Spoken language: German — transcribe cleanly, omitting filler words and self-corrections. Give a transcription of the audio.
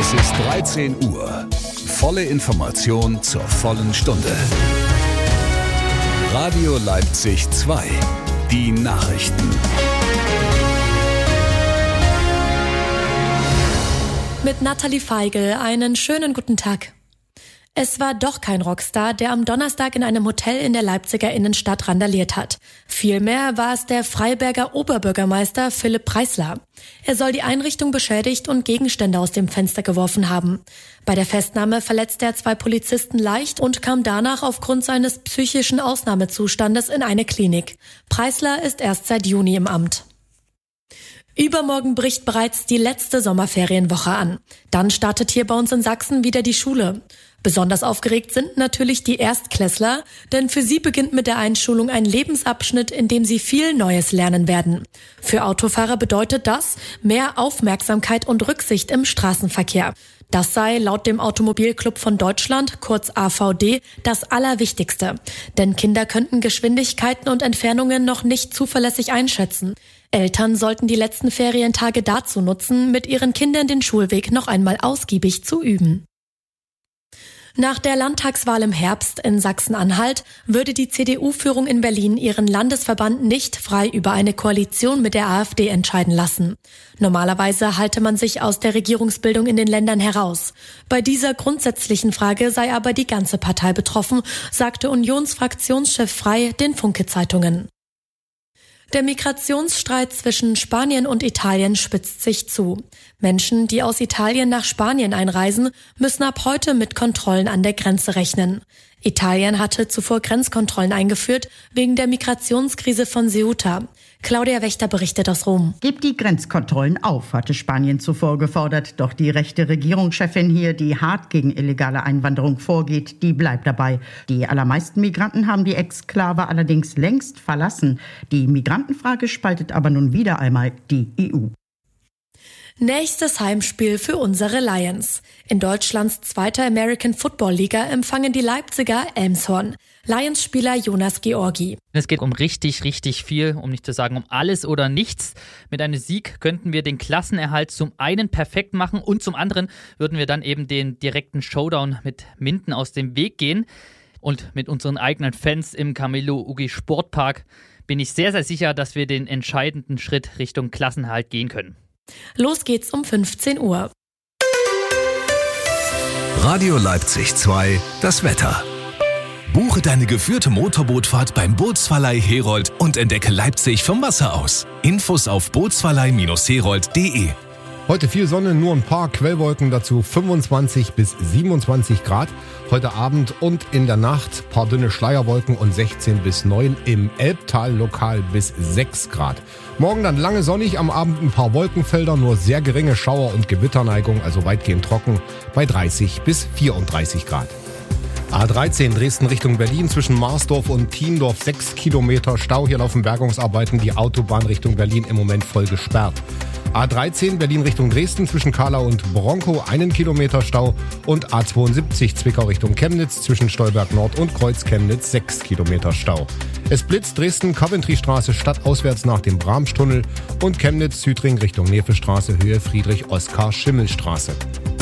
Es ist 13 Uhr. Volle Information zur vollen Stunde. Radio Leipzig 2. Die Nachrichten. Mit Nathalie Feigl einen schönen guten Tag. Es war doch kein Rockstar, der am Donnerstag in einem Hotel in der Leipziger Innenstadt randaliert hat. Vielmehr war es der Freiberger Oberbürgermeister Philipp Preisler. Er soll die Einrichtung beschädigt und Gegenstände aus dem Fenster geworfen haben. Bei der Festnahme verletzte er 2 Polizisten leicht und kam danach aufgrund seines psychischen Ausnahmezustandes in eine Klinik. Preisler ist erst seit Juni im Amt. Übermorgen bricht bereits die letzte Sommerferienwoche an. Dann startet hier bei uns in Sachsen wieder die Schule. Besonders aufgeregt sind natürlich die Erstklässler, denn für sie beginnt mit der Einschulung ein Lebensabschnitt, in dem sie viel Neues lernen werden. Für Autofahrer bedeutet das mehr Aufmerksamkeit und Rücksicht im Straßenverkehr. Das sei laut dem Automobilclub von Deutschland, kurz AVD, das Allerwichtigste. Denn Kinder könnten Geschwindigkeiten und Entfernungen noch nicht zuverlässig einschätzen. Eltern sollten die letzten Ferientage dazu nutzen, mit ihren Kindern den Schulweg noch einmal ausgiebig zu üben. Nach der Landtagswahl im Herbst in Sachsen-Anhalt würde die CDU-Führung in Berlin ihren Landesverband nicht frei über eine Koalition mit der AfD entscheiden lassen. Normalerweise halte man sich aus der Regierungsbildung in den Ländern heraus. Bei dieser grundsätzlichen Frage sei aber die ganze Partei betroffen, sagte Unionsfraktionschef Frey den Funke-Zeitungen. Der Migrationsstreit zwischen Spanien und Italien spitzt sich zu. Menschen, die aus Italien nach Spanien einreisen, müssen ab heute mit Kontrollen an der Grenze rechnen. Italien hatte zuvor Grenzkontrollen eingeführt wegen der Migrationskrise von Ceuta. Claudia Wächter berichtet aus Rom. Gebt die Grenzkontrollen auf, hatte Spanien zuvor gefordert. Doch die rechte Regierungschefin hier, die hart gegen illegale Einwanderung vorgeht, die bleibt dabei. Die allermeisten Migranten haben die Exklave allerdings längst verlassen. Die Migrantenfrage spaltet aber nun wieder einmal die EU. Nächstes Heimspiel für unsere Lions. In Deutschlands 2. American Football Liga empfangen die Leipziger Elmshorn. Lions-Spieler Jonas Georgi. Es geht um richtig viel, um nicht zu sagen um alles oder nichts. Mit einem Sieg könnten wir den Klassenerhalt zum einen perfekt machen und zum anderen würden wir dann eben den direkten Showdown mit Minden aus dem Weg gehen. Und mit unseren eigenen Fans im Camillo Ugi Sportpark bin ich sehr, sehr sicher, dass wir den entscheidenden Schritt Richtung Klassenerhalt gehen können. Los geht's um 15 Uhr. Radio Leipzig 2, das Wetter. Buche deine geführte Motorbootfahrt beim Bootsverleih Herold und entdecke Leipzig vom Wasser aus. Infos auf bootsverleih-herold.de. Heute viel Sonne, nur ein paar Quellwolken, dazu 25 bis 27 Grad. Heute Abend und in der Nacht paar dünne Schleierwolken und 16 bis 9, im Elbtal lokal bis 6 Grad. Morgen dann lange sonnig, am Abend ein paar Wolkenfelder, nur sehr geringe Schauer- und Gewitterneigung, also weitgehend trocken, bei 30 bis 34 Grad. A13 Dresden Richtung Berlin zwischen Marsdorf und Thiendorf 6 Kilometer Stau. Hier laufen Bergungsarbeiten, die Autobahn Richtung Berlin im Moment voll gesperrt. A13 Berlin Richtung Dresden zwischen Kahlau und Bronkow 1 Kilometer Stau und A72 Zwickau Richtung Chemnitz zwischen Stolberg Nord und Kreuz Chemnitz 6 Kilometer Stau. Es blitzt Dresden Coventry-Straße stadtauswärts nach dem Bramstunnel und Chemnitz Südring Richtung Nevestraße Höhe Friedrich-Oskar-Schimmel-Straße.